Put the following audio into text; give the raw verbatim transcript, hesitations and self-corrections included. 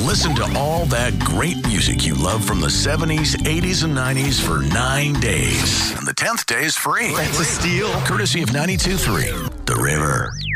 Listen to all that great music you love from the seventies, eighties, and nineties for nine days. And the tenth day is free. That's a steal. Courtesy of ninety-two point three The River.